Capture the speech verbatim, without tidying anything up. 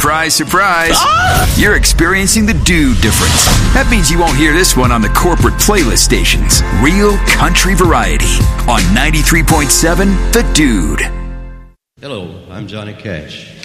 Surprise, surprise. Ah! You're experiencing the Dude difference. That means you won't hear this one on the corporate playlist stations. Real country variety on ninety-three point seven The Dude. Hello, I'm Johnny Cash.